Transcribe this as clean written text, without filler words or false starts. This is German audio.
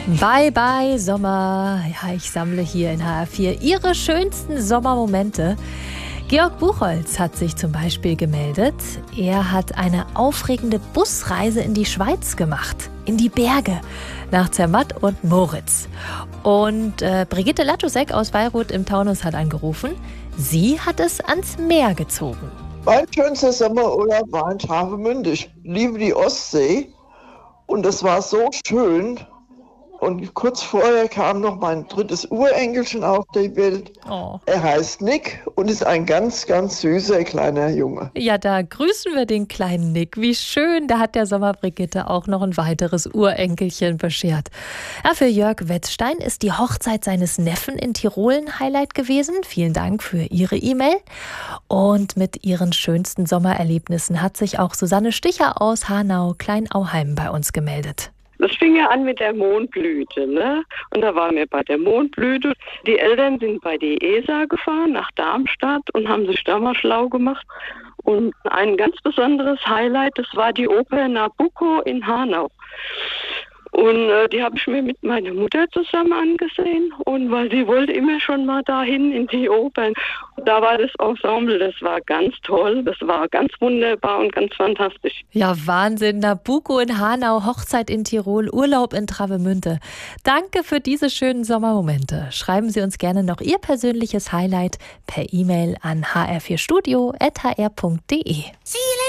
Bye bye Sommer. Ja, ich sammle hier in HR4 Ihre schönsten Sommermomente. Georg Buchholz hat sich zum Beispiel gemeldet. Er hat eine aufregende Busreise in die Schweiz gemacht, in die Berge, nach Zermatt und Moritz. Und Brigitte Latusek aus Weilroth im Taunus hat angerufen. Sie hat es ans Meer gezogen. Mein schönster Sommerurlaub war in Travemünde. Ich liebe die Ostsee und es war so schön. Und kurz vorher kam noch mein drittes Urenkelchen auf die Welt. Oh. Er heißt Nick und ist ein ganz, ganz süßer kleiner Junge. Ja, da grüßen wir den kleinen Nick. Wie schön, da hat der Sommer Brigitte auch noch ein weiteres Urenkelchen beschert. Ja, für Jörg Wetzstein ist die Hochzeit seines Neffen in Tirol ein Highlight gewesen. Vielen Dank für Ihre E-Mail. Und mit ihren schönsten Sommererlebnissen hat sich auch Susanne Sticher aus Hanau-Kleinauheim bei uns gemeldet. Das fing ja an mit der Mondblüte, ne? Und da waren wir bei der Mondblüte. Die Eltern sind bei die ESA gefahren, nach Darmstadt, und haben sich da mal schlau gemacht. Und ein ganz besonderes Highlight, das war die Oper Nabucco in Hanau. Und die habe ich mir mit meiner Mutter zusammen angesehen. Und weil sie wollte immer schon mal dahin in die Opern. Und da war das Ensemble, das war ganz toll. Das war ganz wunderbar und ganz fantastisch. Ja, Wahnsinn. Nabucco in Hanau, Hochzeit in Tirol, Urlaub in Travemünde. Danke für diese schönen Sommermomente. Schreiben Sie uns gerne noch Ihr persönliches Highlight per E-Mail an hr4studio@hr.de.